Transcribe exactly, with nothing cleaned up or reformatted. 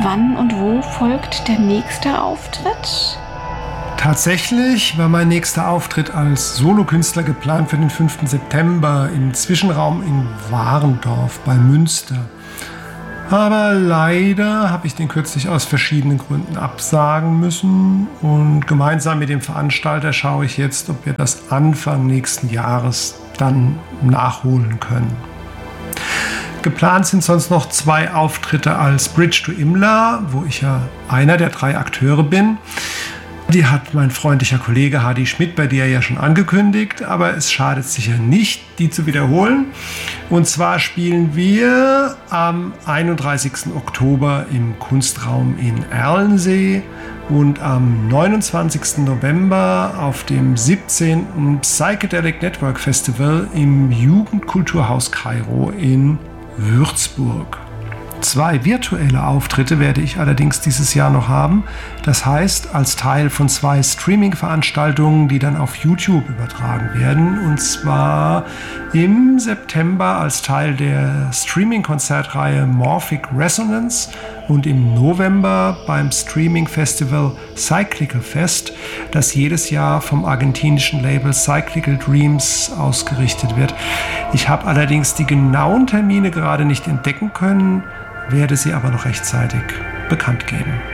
Wann und wo folgt der nächste Auftritt? Tatsächlich war mein nächster Auftritt als Solokünstler geplant für den fünften September im Zwischenraum in Warendorf bei Münster. Aber leider habe ich den kürzlich aus verschiedenen Gründen absagen müssen und gemeinsam mit dem Veranstalter schaue ich jetzt, ob wir das Anfang nächsten Jahres dann nachholen können. Geplant sind sonst noch zwei Auftritte als Bridge to Imla, wo ich ja einer der drei Akteure bin. Die hat mein freundlicher Kollege Hardy Schmidt bei dir ja schon angekündigt, aber es schadet sicher nicht, die zu wiederholen. Und zwar spielen wir am einunddreißigsten Oktober im Kunstraum in Erlensee und am neunundzwanzigsten November auf dem siebzehnten Psychedelic Network Festival im Jugendkulturhaus Kairo in Würzburg. Zwei virtuelle Auftritte werde ich allerdings dieses Jahr noch haben. Das heißt, als Teil von zwei Streaming-Veranstaltungen, die dann auf YouTube übertragen werden. Und zwar im September als Teil der Streaming-Konzertreihe Morphic Resonance und im November beim Streaming-Festival Cyclical Fest, das jedes Jahr vom argentinischen Label Cyclical Dreams ausgerichtet wird. Ich habe allerdings die genauen Termine gerade nicht entdecken können, werde sie aber noch rechtzeitig bekannt geben.